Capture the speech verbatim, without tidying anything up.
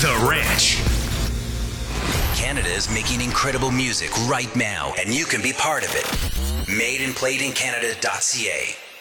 The Ranch. Canada is making incredible music right now, and you can be part of it. made and played in canada dot c a